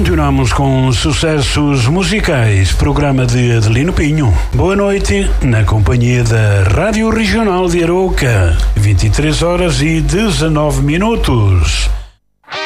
continuamos com sucessos musicais, programa de Adelino Pinho. Boa noite, na companhia da Rádio Regional de Arouca, 23 horas e 19 minutos.